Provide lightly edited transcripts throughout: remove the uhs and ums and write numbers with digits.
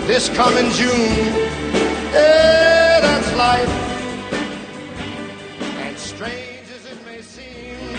this coming June. Yeah, that's life. And strange as it may seem,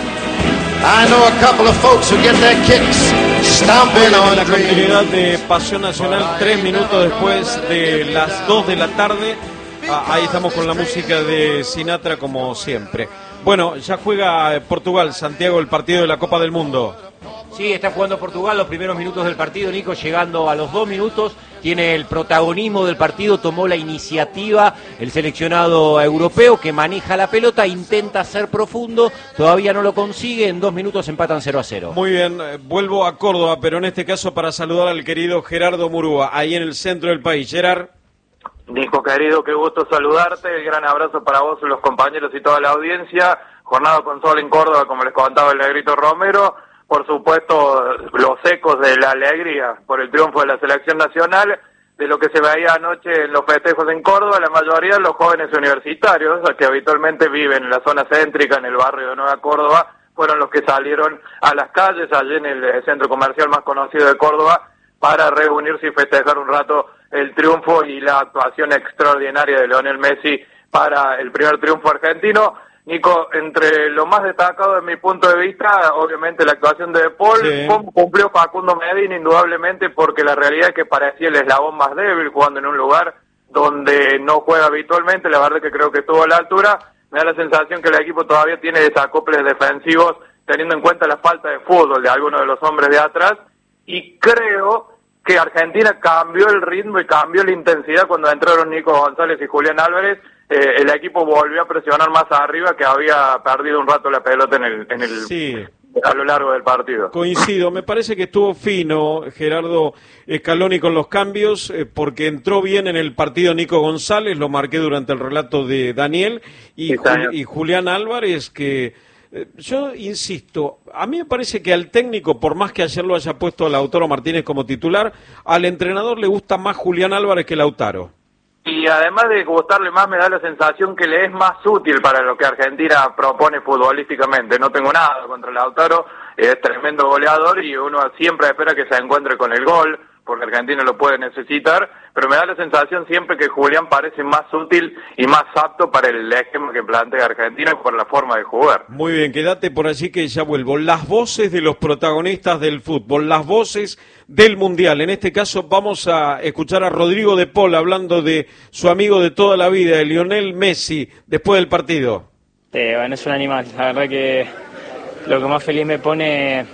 I know a couple of folks who get their kicks stomping on la dreams. continuidad de Pasión Nacional, 3 minutos después de las 2 de la tarde. Ahí estamos con la música de Sinatra como siempre. Bueno, ya juega Portugal, Santiago, el partido de la Copa del Mundo. Sí, está jugando Portugal los primeros minutos del partido, Nico, llegando a los 2 minutos, tiene el protagonismo del partido, tomó la iniciativa el seleccionado europeo que maneja la pelota, intenta ser profundo, todavía no lo consigue, en 2 minutos empatan 0-0. Muy bien, vuelvo a Córdoba, pero en este caso para saludar al querido Gerardo Murúa, ahí en el centro del país. Gerard. Nico, querido, qué gusto saludarte, el gran abrazo para vos, los compañeros y toda la audiencia. Jornada con sol en Córdoba, como les contaba el Negrito Romero. Por supuesto, los ecos de la alegría por el triunfo de la selección nacional, de lo que se veía anoche en los festejos en Córdoba, la mayoría de los jóvenes universitarios, que habitualmente viven en la zona céntrica, en el barrio de Nueva Córdoba, fueron los que salieron a las calles, allí en el centro comercial más conocido de Córdoba, para reunirse y festejar un rato el triunfo y la actuación extraordinaria de Lionel Messi para el primer triunfo argentino. Nico, entre lo más destacado de mi punto de vista, obviamente la actuación de De Paul, sí. Cumplió Facundo Medina indudablemente, porque la realidad es que parecía el eslabón más débil, jugando en un lugar donde no juega habitualmente. La verdad que creo que estuvo a la altura. Me da la sensación que el equipo todavía tiene desacoples defensivos, teniendo en cuenta la falta de fútbol de algunos de los hombres de atrás, y creo que Argentina cambió el ritmo y cambió la intensidad cuando entraron Nico González y Julián Álvarez. El equipo volvió a presionar más arriba, que había perdido un rato la pelota Sí. a lo largo del partido. Coincido, me parece que estuvo fino Gerardo Scaloni con los cambios, porque entró bien en el partido Nico González, lo marqué durante el relato de Daniel, y Julián Álvarez, que yo insisto, a mí me parece que al técnico, por más que ayer lo haya puesto Lautaro Martínez como titular, al entrenador le gusta más Julián Álvarez que Lautaro. Y además de gustarle más, me da la sensación que le es más útil para lo que Argentina propone futbolísticamente. No tengo nada contra Lautaro, es tremendo goleador y uno siempre espera que se encuentre con el gol, porque Argentina lo puede necesitar, pero me da la sensación siempre que Julián parece más útil y más apto para el esquema que plantea Argentina y por la forma de jugar. Muy bien, quédate por allí que ya vuelvo. Las voces de los protagonistas del fútbol, las voces del Mundial. En este caso vamos a escuchar a Rodrigo de Paul hablando de su amigo de toda la vida, de Lionel Messi, después del partido. Bueno, es un animal. La verdad que lo que más feliz me pone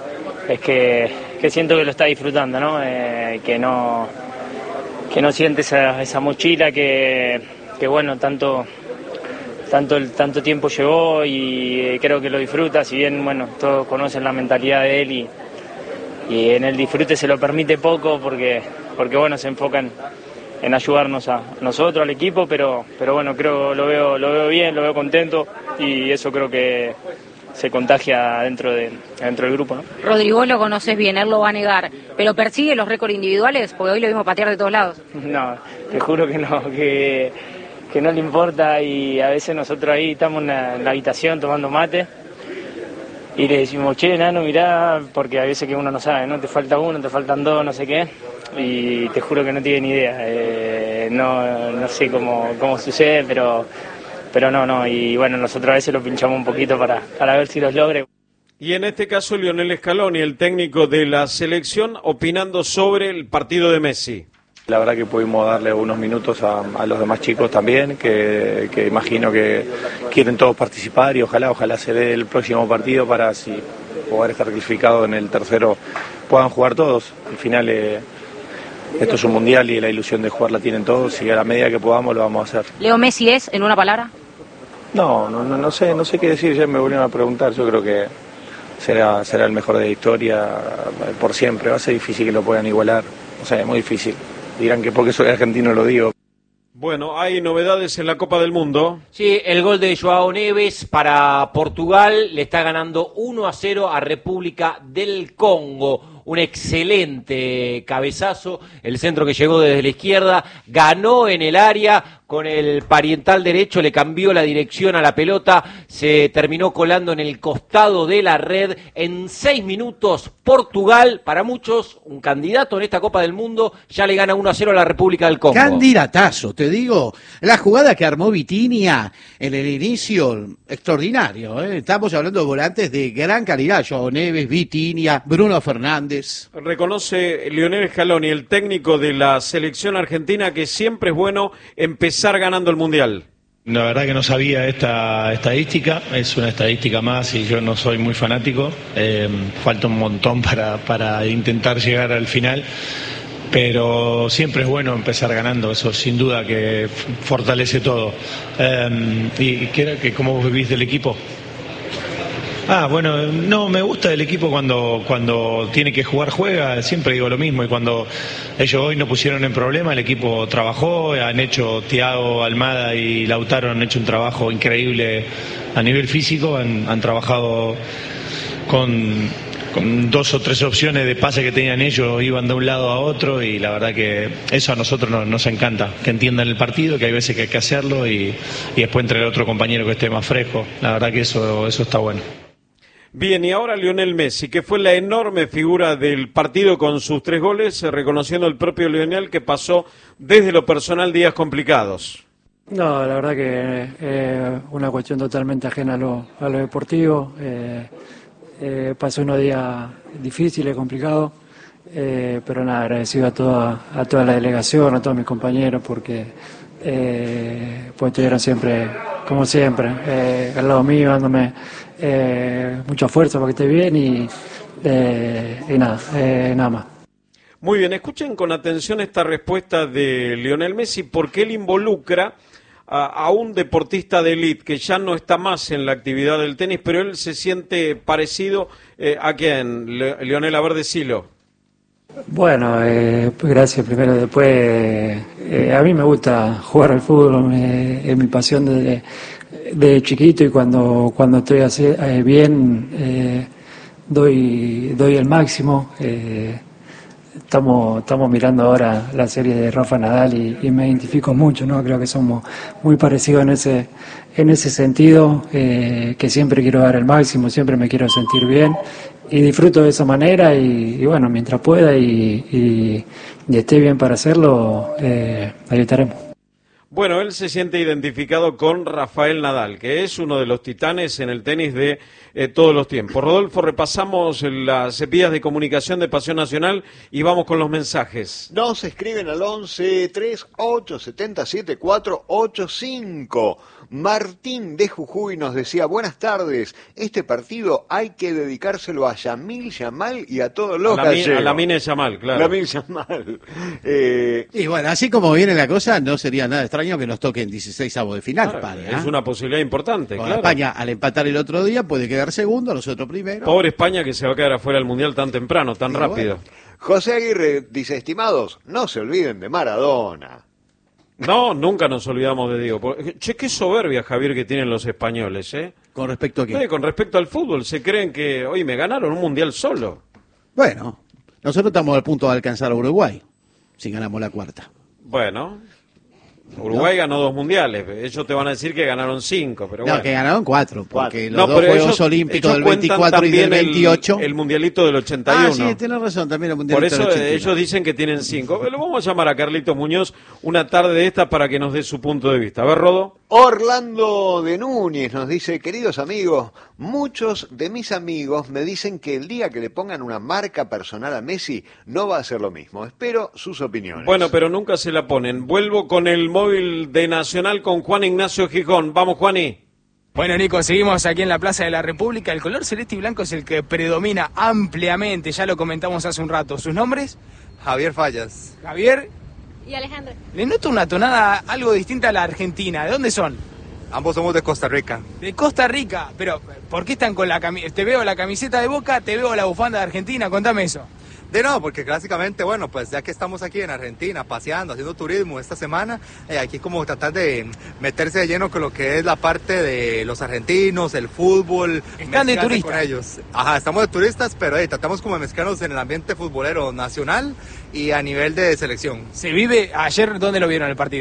es que siento que lo está disfrutando, ¿no? Que no siente esa mochila que bueno, tanto tiempo llevó, y creo que lo disfruta. Si bien, bueno, todos conocen la mentalidad de él y en el disfrute se lo permite poco porque bueno, se enfocan en ayudarnos a nosotros, al equipo, pero bueno, creo lo veo bien, lo veo contento, y eso creo que se contagia dentro del grupo, ¿no? Rodrigo lo conoces bien, él lo va a negar, pero persigue los récords individuales, porque hoy lo vimos patear de todos lados. No, te juro que no, que no le importa, y a veces nosotros ahí estamos en la habitación tomando mate y le decimos, che, nano, mirá, porque a veces que uno no sabe, ¿no? Te falta uno, te faltan dos, no sé qué, y te juro que no tiene ni idea. No sé cómo sucede, pero no, y bueno, nosotros a veces lo pinchamos un poquito para ver si los logre. Y en este caso Lionel Scaloni, el técnico de la selección, opinando sobre el partido de Messi. La verdad que pudimos darle unos minutos a los demás chicos también, que imagino que quieren todos participar, y ojalá se dé el próximo partido para, si poder estar clasificado en el tercero, puedan jugar todos. Al final esto es un mundial y la ilusión de jugar la tienen todos, y a la medida que podamos lo vamos a hacer. ¿Leo Messi es, en una palabra? No sé qué decir, ya me volvieron a preguntar. Yo creo que será el mejor de la historia por siempre. Va a ser difícil que lo puedan igualar, o sea, es muy difícil. Dirán que porque soy argentino lo digo. Bueno, hay novedades en la Copa del Mundo. Sí, el gol de Joao Neves para Portugal, le está ganando 1-0 a República del Congo. Un excelente cabezazo, el centro que llegó desde la izquierda, ganó en el área con el parietal derecho, le cambió la dirección a la pelota, se terminó colando en el costado de la red. En 6 minutos, Portugal, para muchos, un candidato en esta Copa del Mundo, ya le gana 1-0 a la República del Congo. Candidatazo, te digo. La jugada que armó Vitinha en el inicio, extraordinario, ¿eh? Estamos hablando de volantes de gran calidad. Joao Neves, Vitinha, Bruno Fernández. Reconoce Lionel Scaloni, el técnico de la selección argentina, que siempre es bueno empezar ganando el Mundial. La verdad que no sabía esta estadística, es una estadística más y yo no soy muy fanático, falta un montón para intentar llegar al final, pero siempre es bueno empezar ganando, eso sin duda que fortalece todo. ¿Y cómo vos vivís del equipo? Bueno, no, me gusta el equipo cuando tiene que jugar, juega, siempre digo lo mismo, y cuando ellos hoy no pusieron en problema, el equipo trabajó, han hecho, Thiago, Almada y Lautaro han hecho un trabajo increíble a nivel físico, han trabajado con 2 o 3 opciones de pase que tenían ellos, iban de un lado a otro, y la verdad que eso a nosotros nos encanta, que entiendan el partido, que hay veces que hay que hacerlo y después entre el otro compañero que esté más fresco, la verdad que eso está bueno. Bien, y ahora Lionel Messi, que fue la enorme figura del partido con sus 3 goles, reconociendo el propio Lionel que pasó desde lo personal días complicados. No, la verdad que una cuestión totalmente ajena a lo deportivo. Pasó unos días difíciles, complicados, pero nada, agradecido a toda la delegación, a todos mis compañeros, porque pues estuvieron siempre, como siempre, al lado mío, dándome mucha fuerza para que esté bien y nada más. Muy bien, escuchen con atención esta respuesta de Lionel Messi, porque él involucra a un deportista de élite que ya no está más en la actividad del tenis, pero él se siente parecido a quién, Lionel, a ver, decilo. Bueno, gracias primero. Después, a mí me gusta jugar al fútbol, es mi pasión desde chiquito, y cuando estoy bien doy el máximo. Estamos mirando ahora la serie de Rafa Nadal y me identifico mucho, ¿no? Creo que somos muy parecidos en ese sentido, que siempre quiero dar el máximo, siempre me quiero sentir bien y disfruto de esa manera y bueno, mientras pueda y esté bien para hacerlo, ahí estaremos. Bueno, él se siente identificado con Rafael Nadal, que es uno de los titanes en el tenis de todos los tiempos. Rodolfo, repasamos las vías de comunicación de Pasión Nacional y vamos con los mensajes. Nos escriben al 11 38 77 485. Martín de Jujuy nos decía: buenas tardes, este partido hay que dedicárselo a Yamil Yamal y a todos los gallegos. A Lamine Yamal, claro. Lamine Yamal. Y bueno, así como viene la cosa, no sería nada extraño que nos toquen 16avos de final, claro, España. Es una posibilidad importante, con claro. España, al empatar el otro día, puede quedar segundo, nosotros primero. Pobre España, que se va a quedar afuera del Mundial tan temprano, tan rápido. Bueno. José Aguirre dice: estimados, no se olviden de Maradona. No, nunca nos olvidamos de Diego. Che, qué soberbia, Javier, que tienen los españoles, ¿eh? ¿Con respecto a qué? Con respecto al fútbol. Se creen que, oye, me ganaron un mundial solo. Bueno, nosotros estamos al punto de alcanzar a Uruguay, si ganamos la cuarta. Bueno, Uruguay ganó 2 mundiales. Ellos te van a decir que ganaron 5, pero no, bueno. que ganaron 4, porque los 2 Juegos Olímpicos del 24 y del 28. El mundialito del 81. Ah, sí, tienes razón, también el mundialito del 81. Por eso del 81. ellos dicen que tienen 5. Lo vamos a llamar a Carlitos Muñoz una tarde de esta para que nos dé su punto de vista. A ver, Rodo. Orlando de Núñez nos dice: queridos amigos, muchos de mis amigos me dicen que el día que le pongan una marca personal a Messi no va a ser lo mismo. Espero sus opiniones. Bueno, pero nunca se la ponen. Vuelvo con el móvil de Nacional con Juan Ignacio Gijón. Vamos, Juani. Bueno, Nico, seguimos aquí en la Plaza de la República. El color celeste y blanco es el que predomina ampliamente, ya lo comentamos hace un rato. ¿Sus nombres? Javier Fallas. Javier. Y Alejandro. Le noto una tonada algo distinta a la argentina. ¿De dónde son? Ambos somos de Costa Rica. De Costa Rica, pero ¿por qué están con la camiseta? Te veo la camiseta de Boca, te veo la bufanda de Argentina, contame eso. Porque clásicamente, bueno, pues ya que estamos aquí en Argentina, paseando, haciendo turismo esta semana, aquí como tratar de meterse de lleno con lo que es la parte de los argentinos, el fútbol. Están de turistas. Con ellos. Ajá, estamos de turistas, pero tratamos como de mezclarnos en el ambiente futbolero nacional y a nivel de selección. ¿Se vive? ¿Ayer dónde lo vieron el partido?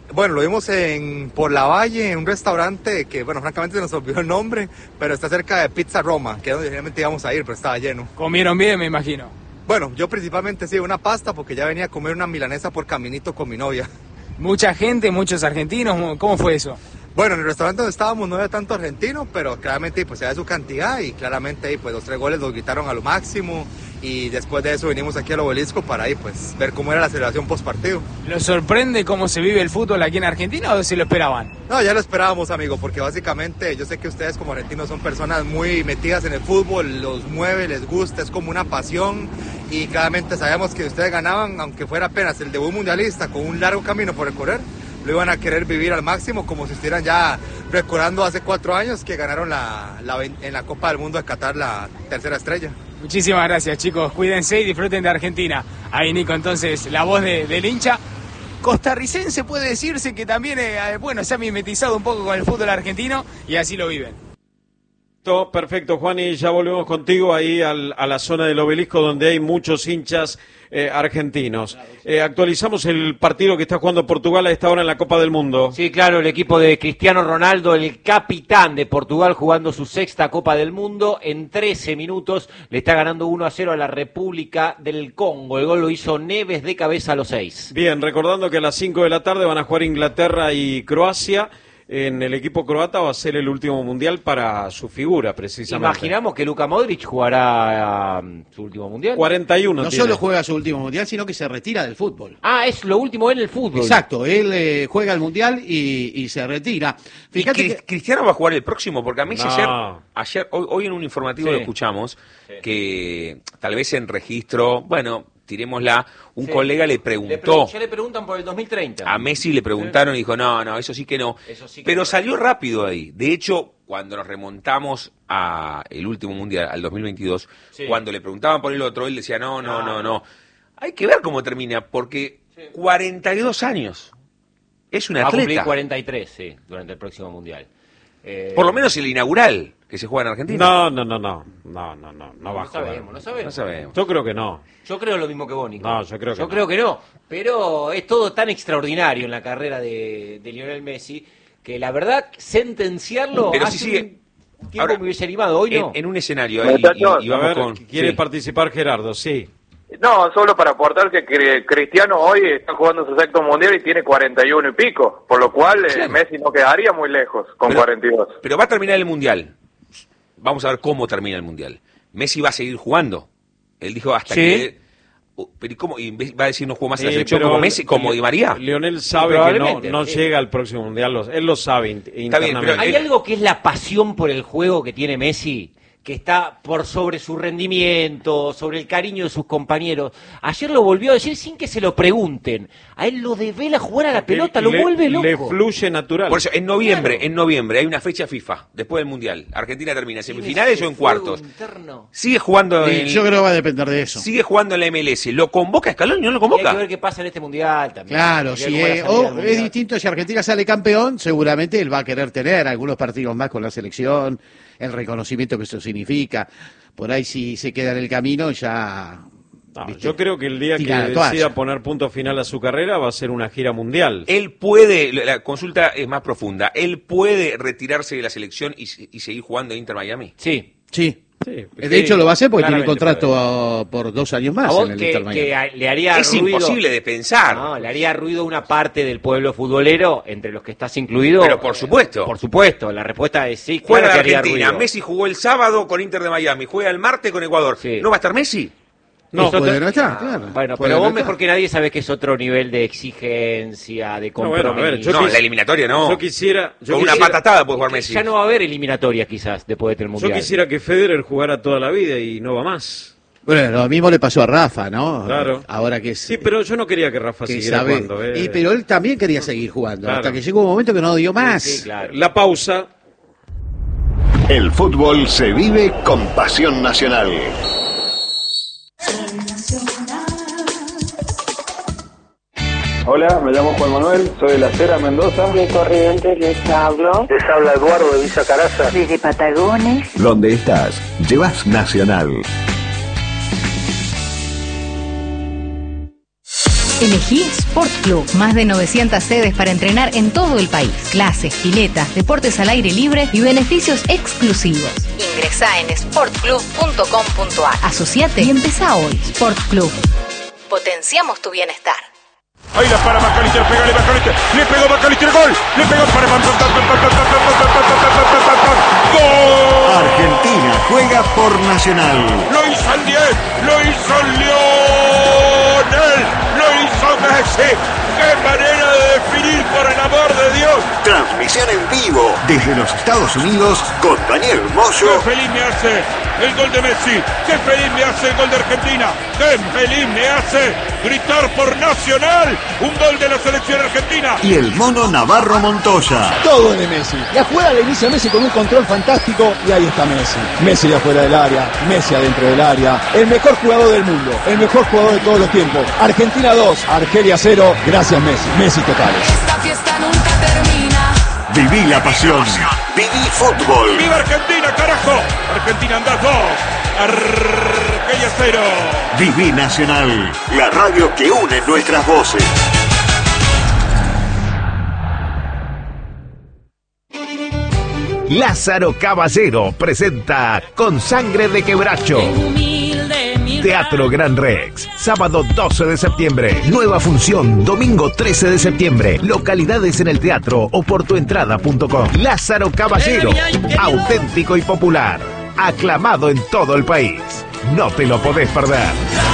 Bueno, lo vimos por la Valle, en un restaurante que, bueno, francamente se nos olvidó el nombre, pero está cerca de Pizza Roma, que es donde realmente íbamos a ir, pero estaba lleno. Comieron bien, me imagino. Bueno, yo principalmente sí, una pasta, porque ya venía a comer una milanesa por caminito con mi novia. Mucha gente, muchos argentinos, ¿cómo fue eso? Bueno, en el restaurante donde estábamos no había tanto argentino, pero claramente pues había su cantidad y claramente pues los 3 goles los gritaron a lo máximo y después de eso venimos aquí al Obelisco para ahí pues ver cómo era la celebración post partido. ¿Los sorprende cómo se vive el fútbol aquí en Argentina o se lo esperaban? No, ya lo esperábamos, amigo, porque básicamente yo sé que ustedes como argentinos son personas muy metidas en el fútbol, los mueve, les gusta, es como una pasión y claramente sabíamos que ustedes ganaban, aunque fuera apenas el debut mundialista con un largo camino por recorrer, lo iban a querer vivir al máximo, como si estuvieran ya recordando hace 4 años que ganaron en la Copa del Mundo de Qatar la 3ª estrella. Muchísimas gracias, chicos. Cuídense y disfruten de Argentina. Ahí, Nico, entonces, la voz del hincha. Costarricense puede decirse que también, se ha mimetizado un poco con el fútbol argentino y así lo viven. Perfecto, Juan, y ya volvemos contigo ahí a la zona del Obelisco donde hay muchos hinchas argentinos. Actualizamos el partido que está jugando Portugal a esta hora en la Copa del Mundo. Sí, claro, el equipo de Cristiano Ronaldo, el capitán de Portugal, jugando su 6ª Copa del Mundo. En 13 minutos le está ganando 1-0 a la República del Congo. El gol lo hizo Neves de cabeza a los 6. Bien, recordando que a las 5 de la tarde van a jugar Inglaterra y Croacia. En el equipo croata va a ser el último mundial para su figura, precisamente. Imaginamos que Luka Modric jugará su último mundial. 41 No tiene. solo juega su último mundial, sino que se retira del fútbol. Ah, es lo último en el fútbol. Exacto, él juega el mundial y se retira. Fíjate que Cristiano va a jugar el próximo, porque a Messi No. hoy en un informativo Sí. lo escuchamos, que tal vez en registro, bueno, tirémosla, un Sí. colega le preguntó. Ya le preguntan por el 2030. A Messi le preguntaron y dijo, no, eso sí que no. Eso sí que Pero no. salió rápido ahí. De hecho, cuando nos remontamos a el último mundial, al 2022, Sí. cuando le preguntaban por el otro, él decía, no. Hay que ver cómo termina, porque 42 años. Es un Va a cumplir atleta. 43, sí, durante el próximo mundial. Por lo menos el inaugural que se juega en Argentina. No va a jugar. No sabemos. Yo creo que no. Yo creo lo mismo que vos, Nico. No, yo creo que no. creo que no. Pero es todo tan extraordinario en la carrera de Lionel Messi que la verdad, sentenciarlo Pero hace si sigue. un tiempo Ahora, me hubiese animado, hoy no. En un escenario ahí, Muchachos, y A vamos ver, con... quiere sí. participar Gerardo, sí. No, solo para aportar que Cristiano hoy está jugando su 6º mundial y tiene 41 y pico, por lo cual Claro. Messi no quedaría muy lejos con 42. Pero va a terminar el Mundial. Vamos a ver cómo termina el Mundial. Messi va a seguir jugando. Él dijo hasta Sí. que... Pero ¿y cómo? ¿Y va a decir no juego más en la selección pero como Messi, como Di María? Lionel sabe que Probablemente, no sí. llega al próximo mundial, él lo sabe internamente. pero Hay algo que es la pasión por el juego que tiene Messi, que está por sobre su rendimiento, sobre el cariño de sus compañeros. Ayer lo volvió a decir sin que se lo pregunten. A él lo devela jugar a la pelota, lo vuelve loco. Le fluye natural. Por eso, en noviembre hay una fecha FIFA, después del Mundial. Argentina termina en semifinales o en cuartos. Sigue jugando yo creo que va a depender de eso. Sigue jugando en la MLS. ¿Lo convoca Scaloni? ¿No lo Y hay convoca? que ver qué pasa en este mundial también. Claro, Hay que ver sí, cómo es la salida del es mundial. distinto si Argentina sale campeón, seguramente él va a querer tener algunos partidos más con la selección, el reconocimiento que eso significa. Por ahí si se queda en el camino ya... ¿viste? Yo creo que el día que Tira la toalla. decida poner punto final a su carrera va a ser una gira mundial. Él puede, la consulta es más profunda, ¿él puede retirarse de la selección y seguir jugando en Inter Miami? Sí. Sí. Sí, De hecho lo va a hacer porque tiene claramente contrato por 2 años más A vos en el que, Inter Miami. que le haría Es ruido. imposible de pensar. No, le haría ruido una parte del pueblo futbolero, entre los que estás incluido. Pero por supuesto. Por supuesto, la respuesta es sí. Juega claro la que haría Argentina, ruido. Messi jugó el sábado con Inter de Miami, juega el martes con Ecuador. Sí. ¿No va a estar Messi? No, puede no estar, claro. Bueno, Puede pero no vos estar. mejor que nadie sabés que es otro nivel de exigencia, de No, bueno, a compromiso. ver, yo No, quis- la eliminatoria no. Yo quisiera... Con una patatada puede jugar Messi. Ya no va a haber eliminatoria quizás después del Yo Mundial. quisiera que Federer jugara toda la vida y no va más. Bueno, lo mismo le pasó a Rafa, ¿no? Claro. Ahora que es... Sí, pero yo no quería que Rafa que siguiera sabe- jugando. pero él también quería seguir jugando, Claro. hasta que llegó un momento que no dio más. Sí, claro. La pausa. El fútbol se vive con pasión nacional. Hola, me llamo Juan Manuel, soy de La Cera, Mendoza. De Corrientes les hablo. Les habla Eduardo de Villa Caraza. Desde Patagones. Donde estás, llevas Nacional. Elegí Sport Club. Más de 900 sedes para entrenar en todo el país. Clases, piletas, deportes al aire libre y beneficios exclusivos. Ingresá en sportclub.com.ar. Asociate y empezá hoy. Sport Club. Potenciamos tu bienestar. Ahí la para McAllister, pégale McAllister, le pegó McAllister, gol, le pegó para ¡gol! Argentina juega por Nacional. Lo hizo el 10, lo hizo Lionel, lo hizo Messi. ¡Qué manera de definir, por el amor de Dios! Transmisión en vivo desde los Estados Unidos con Daniel Moyo. ¡Qué feliz me hace el gol de Messi! ¡Qué feliz me hace el gol de Argentina! ¡Qué feliz me hace gritar por Nacional! ¡Un gol de la selección argentina! Y el mono Navarro Montoya. Todo de Messi. La jugada la inicia Messi con un control fantástico y ahí está Messi. Messi de afuera del área, Messi adentro del área. El mejor jugador del mundo, el mejor jugador de todos los tiempos. Argentina 2, Argelia 0. Gracias Messi. Messi totales. Esta fiesta nunca termina. Viví la pasión. Viví fútbol. ¡Viva Argentina, carajo! Argentina anda 2. Argelia 0. Viví Nacional. La radio que une nuestras voces. Lázaro Caballero presenta Con Sangre de Quebracho. Teatro Gran Rex, sábado 12 de septiembre. Nueva función, domingo 13 de septiembre. Localidades en el teatro o por tuentrada.com. Lázaro Caballero, auténtico y popular. Aclamado en todo el país. No te lo podés perder.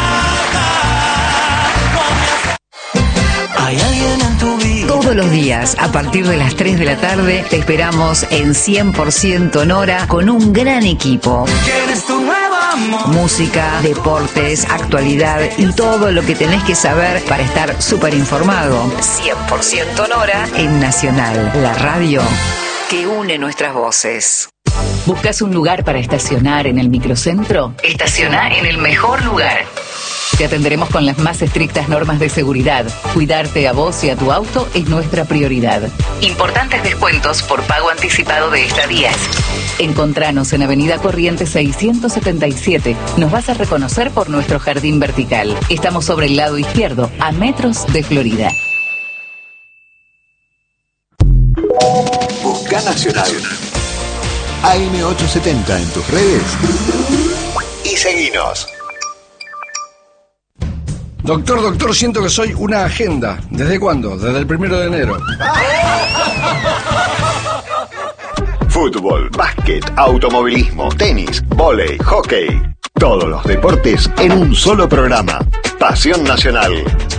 Hay alguien en tu vida. Todos los días, a partir de las 3 de la tarde, te esperamos en 100% Nora con un gran equipo. ¿Quién es tu nuevo amor? Música, deportes, actualidad y todo lo que tenés que saber para estar súper informado. 100% Nora en Nacional, la radio que une nuestras voces. ¿Buscas un lugar para estacionar en el microcentro? Estaciona en el mejor lugar. Te atenderemos con las más estrictas normas de seguridad. Cuidarte a vos y a tu auto es nuestra prioridad. Importantes descuentos por pago anticipado de estadías. Encontranos en Avenida Corrientes 677. Nos vas a reconocer por nuestro jardín vertical. Estamos sobre el lado izquierdo, a metros de Florida. Busca Nacional. AM870 en tus redes. Y seguinos. Doctor, siento que soy una agenda. ¿Desde cuándo? Desde el 1 de enero. Fútbol, básquet, automovilismo, tenis, vóley, hockey. Todos los deportes en un solo programa. Pasión Nacional.